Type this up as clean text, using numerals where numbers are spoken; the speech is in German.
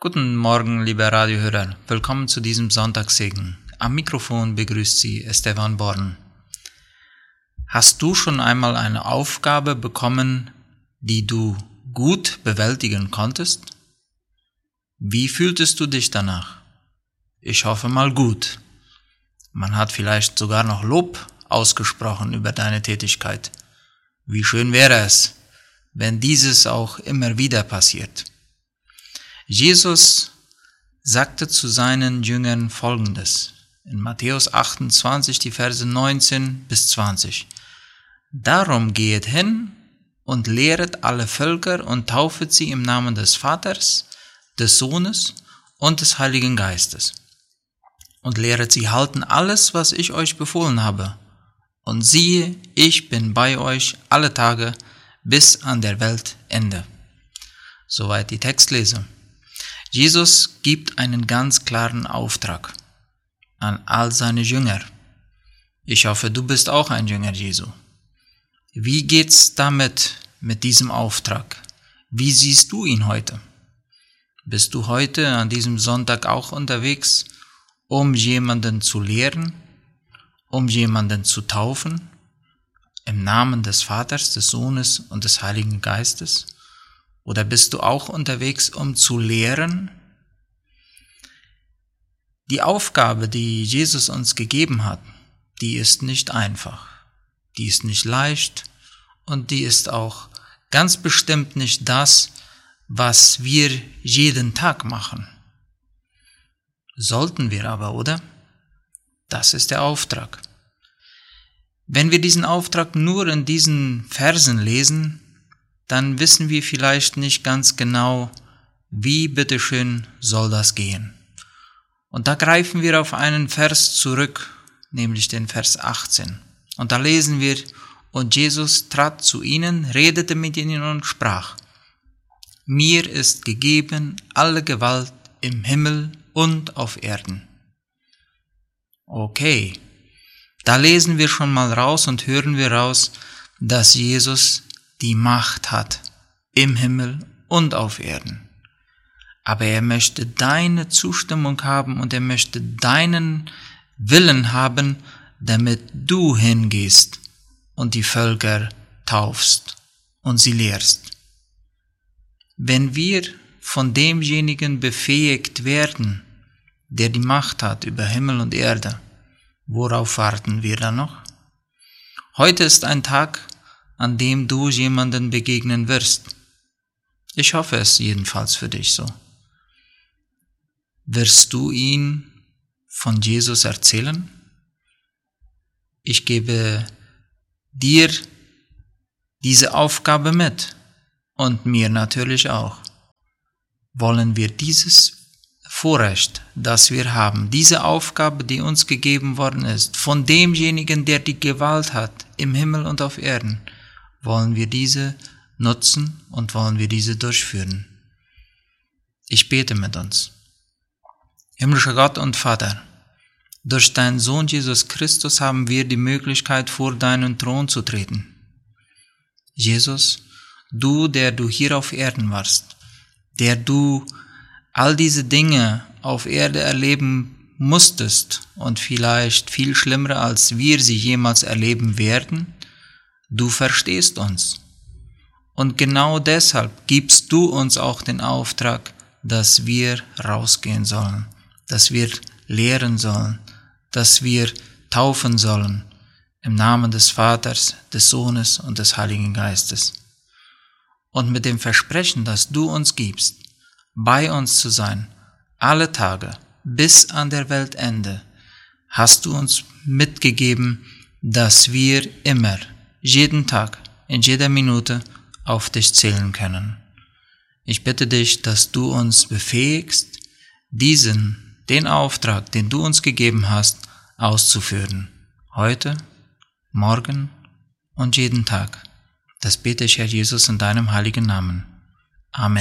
Guten Morgen, liebe Radiohörer. Willkommen zu diesem Sonntagssegen. Am Mikrofon begrüßt Sie Esteban Born. Hast du schon einmal eine Aufgabe bekommen, die du gut bewältigen konntest? Wie fühltest du dich danach? Ich hoffe mal gut. Man hat vielleicht sogar noch Lob ausgesprochen über deine Tätigkeit. Wie schön wäre es, wenn dieses auch immer wieder passiert. Jesus sagte zu seinen Jüngern Folgendes in Matthäus 28, die Verse 19 bis 20. Darum gehet hin und lehret alle Völker und taufet sie im Namen des Vaters, des Sohnes und des Heiligen Geistes. Und lehret sie halten alles, was ich euch befohlen habe. Und siehe, ich bin bei euch alle Tage bis an der Weltende. Soweit die Textlese. Jesus gibt einen ganz klaren Auftrag an all seine Jünger. Ich hoffe, du bist auch ein Jünger Jesu. Wie geht's damit mit diesem Auftrag? Wie siehst du ihn heute? Bist du heute an diesem Sonntag auch unterwegs, um jemanden zu lehren, um jemanden zu taufen, im Namen des Vaters, des Sohnes und des Heiligen Geistes? Oder bist du auch unterwegs, um zu lehren? Die Aufgabe, die Jesus uns gegeben hat, die ist nicht einfach, die ist nicht leicht und die ist auch ganz bestimmt nicht das, was wir jeden Tag machen. Sollten wir aber, oder? Das ist der Auftrag. Wenn wir diesen Auftrag nur in diesen Versen lesen, dann wissen wir vielleicht nicht ganz genau, wie bitteschön soll das gehen. Und da greifen wir auf einen Vers zurück, nämlich den Vers 18. Und da lesen wir, und Jesus trat zu ihnen, redete mit ihnen und sprach, mir ist gegeben alle Gewalt im Himmel und auf Erden. Okay, da lesen wir schon mal raus und hören wir raus, dass Jesus die Macht hat im Himmel und auf Erden. Aber er möchte deine Zustimmung haben und er möchte deinen Willen haben, damit du hingehst und die Völker taufst und sie lehrst. Wenn wir von demjenigen befähigt werden, der die Macht hat über Himmel und Erde, worauf warten wir dann noch? Heute ist ein Tag, an dem du jemanden begegnen wirst. Ich hoffe es jedenfalls für dich so. Wirst du ihn von Jesus erzählen? Ich gebe dir diese Aufgabe mit und mir natürlich auch. Wollen wir dieses Vorrecht, das wir haben, diese Aufgabe, die uns gegeben worden ist, von demjenigen, der die Gewalt hat, im Himmel und auf Erden, wollen wir diese nutzen und wollen wir diese durchführen. Ich bete mit uns. Himmlischer Gott und Vater, durch deinen Sohn Jesus Christus haben wir die Möglichkeit, vor deinen Thron zu treten. Jesus, du, der du hier auf Erden warst, der du all diese Dinge auf Erde erleben musstest und vielleicht viel schlimmer, als wir sie jemals erleben werden, du verstehst uns. Und genau deshalb gibst du uns auch den Auftrag, dass wir rausgehen sollen, dass wir lehren sollen, dass wir taufen sollen, im Namen des Vaters, des Sohnes und des Heiligen Geistes. Und mit dem Versprechen, das du uns gibst, bei uns zu sein, alle Tage, bis an der Weltende, hast du uns mitgegeben, dass wir immer, jeden Tag, in jeder Minute auf dich zählen können. Ich bitte dich, dass du uns befähigst, den Auftrag, den du uns gegeben hast, auszuführen. Heute, morgen und jeden Tag. Das bete ich, Herr Jesus, in deinem heiligen Namen. Amen.